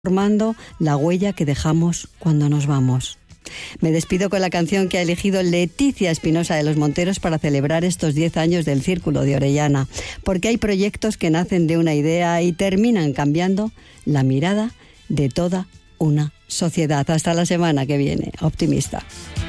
formando la huella que dejamos cuando nos vamos. Me despido con la canción que ha elegido Leticia Espinosa de los Monteros para celebrar estos 10 años del Círculo de Orellana, porque hay proyectos que nacen de una idea y terminan cambiando la mirada de toda una sociedad. Hasta la semana que viene. Optimista.